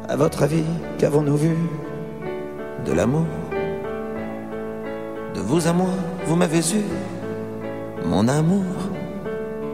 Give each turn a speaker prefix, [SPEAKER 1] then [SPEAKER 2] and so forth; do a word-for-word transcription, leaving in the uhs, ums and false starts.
[SPEAKER 1] À votre avis, qu'avons-nous vu? De l'amour. De vous à moi, vous m'avez eu, mon amour.